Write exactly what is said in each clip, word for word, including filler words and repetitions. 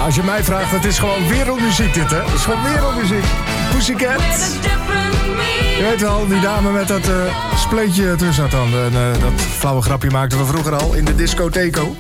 als je mij vraagt, het is gewoon wereldmuziek dit, hè? Het is gewoon wereldmuziek. Pussycat. Je weet wel, die dame met dat uh, spleetje tussen haar tanden. En uh, dat flauwe grapje maakten we vroeger al in de discotheco.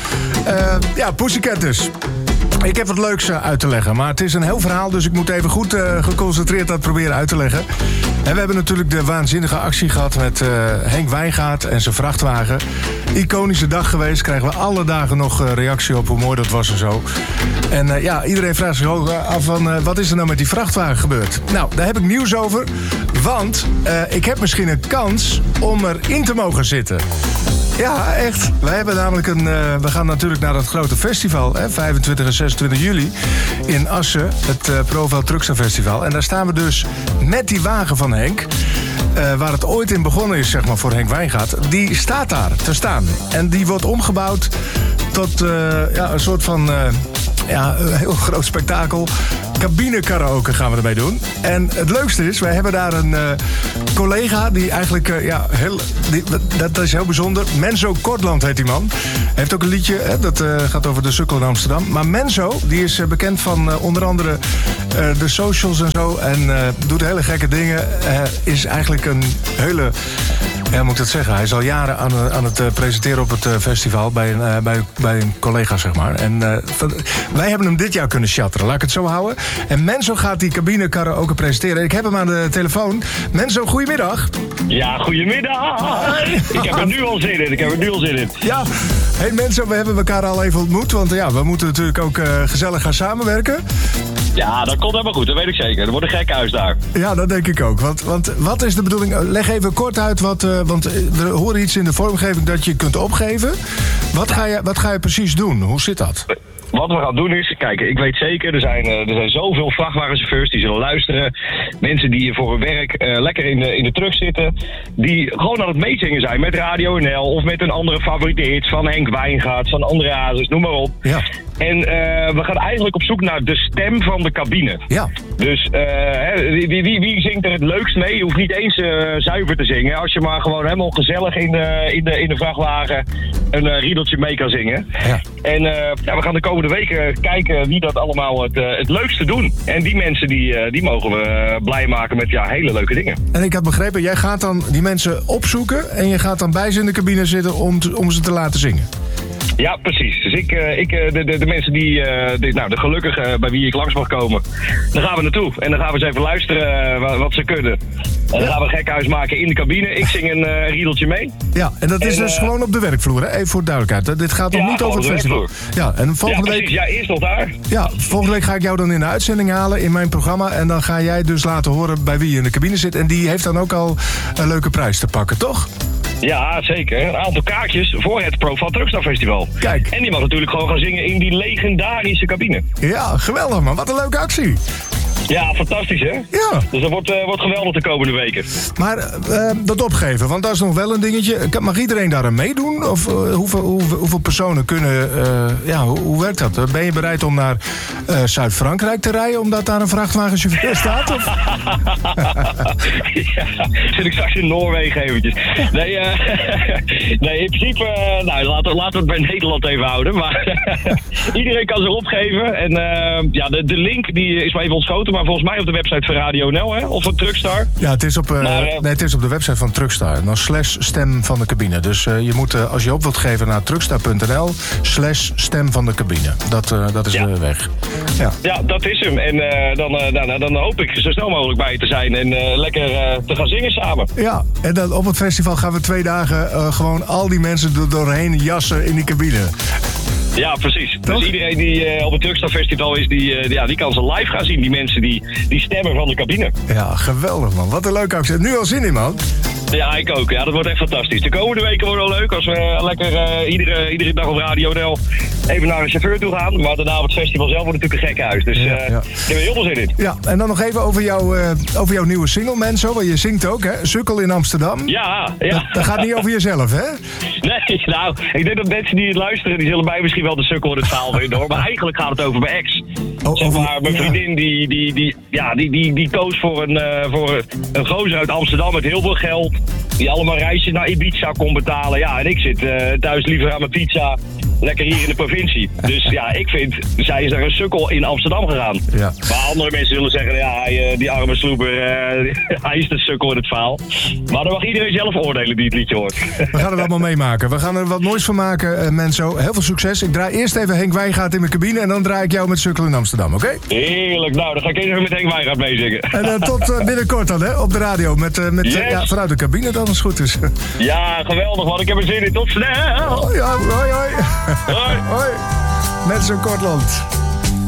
Uh, ja, Pussycat dus. Ik heb wat leuks uh, uit te leggen, maar het is een heel verhaal, dus ik moet even goed uh, geconcentreerd dat proberen uit te leggen. En we hebben natuurlijk de waanzinnige actie gehad met uh, Henk Wijngaard en zijn vrachtwagen. Iconische dag geweest, krijgen we alle dagen nog uh, reactie op hoe mooi dat was en zo. En uh, ja, iedereen vraagt zich ook af van uh, wat is er nou met die vrachtwagen gebeurd? Nou, daar heb ik nieuws over, want uh, ik heb misschien een kans om erin te mogen zitten. Ja, echt. Wij hebben namelijk een. Uh, we gaan natuurlijk naar dat grote festival, hè, vijfentwintig en zesentwintig juli in Assen, het uh, Profile Truckstar Festival. En daar staan we dus met die wagen van Henk, uh, waar het ooit in begonnen is, zeg maar, voor Henk Wijngaard. Die staat daar te staan. En die wordt omgebouwd tot uh, ja, een soort van. Uh, Ja, een heel groot spektakel. Cabine karaoke gaan we ermee doen. En het leukste is, wij hebben daar een uh, collega die eigenlijk, uh, ja, heel, die, dat is heel bijzonder. Menzo Kortland heet die man. Hij heeft ook een liedje, hè, dat uh, gaat over de sukkel in Amsterdam. Maar Menzo, die is uh, bekend van uh, onder andere uh, de socials en zo. En uh, doet hele gekke dingen. Uh, is eigenlijk een hele... Ja, moet ik dat zeggen? Hij is al jaren aan, aan het uh, presenteren op het uh, festival bij een, uh, bij, bij een collega, zeg maar. En uh, van, wij hebben hem dit jaar kunnen chatteren, laat ik het zo houden. En Menzo gaat die cabine karaoke presenteren. Ik heb hem aan de telefoon. Menzo, goedemiddag. Ja, goedemiddag. Ik heb er nu al zin in, ik heb er nu al zin in. Ja, hey Menzo, we hebben elkaar al even ontmoet. Want ja, we moeten natuurlijk ook uh, gezellig gaan samenwerken. Ja, dat komt helemaal goed, dat weet ik zeker. Er wordt een gek huis daar. Ja, dat denk ik ook. Want, want wat is de bedoeling? Leg even kort uit, wat, uh, want we horen iets in de vormgeving dat je kunt opgeven. Wat ga je, wat ga je precies doen? Hoe zit dat? Wat we gaan doen is, kijk, ik weet zeker, er zijn, uh, er zijn zoveel vrachtwagenchauffeurs die zullen luisteren. Mensen die voor hun werk uh, lekker in de, in de truck zitten. Die gewoon aan het meezingen zijn met Radio N L of met een andere favoriete hit van Henk Wijngaard, van André Hazes, noem maar op. Ja. En uh, we gaan eigenlijk op zoek naar de stem van de cabine. Ja. Dus uh, wie, wie, wie zingt er het leukst mee? Je hoeft niet eens uh, zuiver te zingen. Als je maar gewoon helemaal gezellig in de, in de, in de vrachtwagen een uh, riedeltje mee kan zingen. Ja. En uh, ja, we gaan de komende weken kijken wie dat allemaal het, uh, het leukste doen. En die mensen die, uh, die mogen we uh, blij maken met ja, hele leuke dingen. En ik had begrepen, jij gaat dan die mensen opzoeken en je gaat dan bij ze in de cabine zitten om, te, om ze te laten zingen. Ja, precies. Dus ik, ik de, de, de mensen die, de, nou, de gelukkigen bij wie ik langs mag komen, daar gaan we naartoe. En dan gaan we eens even luisteren wat, wat ze kunnen. En dan gaan we een gekhuis maken in de cabine. Ik zing een uh, riedeltje mee. Ja, en dat is en, dus uh, gewoon op de werkvloer, hè? Even voor duidelijkheid. Dit gaat nog ja, niet over het festival. Ja, en volgende ja, precies. week... Ja, eerst nog daar. Ja, volgende week ga ik jou dan in de uitzending halen in mijn programma. En dan ga jij dus laten horen bij wie je in de cabine zit. En die heeft dan ook al een leuke prijs te pakken, toch? Ja, zeker. Een aantal kaartjes voor het Profile Truckstar Festival. Kijk. En die mag natuurlijk gewoon gaan zingen in die legendarische cabine. Ja, geweldig man. Wat een leuke actie. Ja, fantastisch hè? Ja. Dus dat wordt, uh, wordt geweldig de komende weken. Maar uh, dat opgeven, want dat is nog wel een dingetje. Mag iedereen daar aan meedoen? Of uh, hoeveel, hoeveel, hoeveel personen kunnen... Uh, ja, hoe, hoe werkt dat? Ben je bereid om naar uh, Zuid-Frankrijk te rijden... omdat daar een vrachtwagenchauffeur staat? Of? Ja, zit ik straks in Noorwegen eventjes. Nee, uh, nee in principe... Uh, nou, laten, laten we het bij Nederland even houden. Maar iedereen kan zich opgeven. En uh, ja, de, de link die is maar even ontschoten... maar volgens mij op de website van Radio N L, hè? Of van Truckstar. Ja, het is op, uh, maar, uh, nee, het is op de website van Truckstar. En dan slash stem van de cabine. Dus uh, je moet, uh, als je op wilt geven naar truckstar punt n l slash stem van de cabine. Dat, uh, dat is ja. de weg. Ja. ja, dat is hem. En uh, dan, uh, dan, dan hoop ik zo snel mogelijk bij te zijn en uh, lekker uh, te gaan zingen samen. Ja, en dan op het festival gaan we twee dagen uh, gewoon al die mensen er doorheen jassen in die cabine. Ja, precies. Toch? Dus iedereen die uh, op het Truckstar Festival is, die, uh, ja, die kan ze live gaan zien. Die mensen die, die stemmen van de cabine. Ja, geweldig man. Wat een leuke actie. Nu al zin in man. Ja, ik ook. Ja, dat wordt echt fantastisch. De komende weken worden wel leuk als we uh, lekker uh, iedere, iedere dag op Radio N L even naar een chauffeur toe gaan. Maar daarna op het festival zelf wordt het natuurlijk een gek huis. Dus uh, ja, ja. ik heb er heel veel zin in. Ja, en dan nog even over, jou, uh, over jouw nieuwe single, Menzo. Want je zingt ook, hè? Sukkel in Amsterdam. Ja, ja. Dat, dat gaat niet over jezelf, hè? Nee, nou, ik denk dat mensen die het luisteren, die zullen mij misschien wel de sukkel in het verhaal vinden, hoor. Maar eigenlijk gaat het over mijn ex. Oh, zeg maar, mijn ja. vriendin die, die, die, ja, die, die, die koos voor een, uh, voor een gozer uit Amsterdam met heel veel geld. Die allemaal reisjes naar Ibiza kon betalen. Ja, en ik zit uh, thuis liever aan mijn pizza lekker hier in de provincie. Dus ja, ik vind, zij is naar een sukkel in Amsterdam gegaan. Ja. Maar andere mensen zullen zeggen, ja, hij, die arme sloeber, uh, hij is de sukkel in het verhaal. Maar dan mag iedereen zelf oordelen die het liedje hoort. We gaan er allemaal meemaken. We gaan er wat moois van maken, uh, Menzo. Heel veel succes. Ik draai eerst even Henk Wijngaard in mijn cabine en dan draai ik jou met Sukkel in Amsterdam, oké? Okay? Heerlijk. Nou, dan ga ik even met Henk Wijngaard meezingen. En uh, tot uh, binnenkort dan, hè, op de radio. Met, uh, met, yes. uh, ja, vanuit de cabine dan, als het goed is. Ja, geweldig, man. Ik heb er zin in. Tot snel. Oh, ja, hoi, hoi. Hoi. Hoi. Menzo Kortland.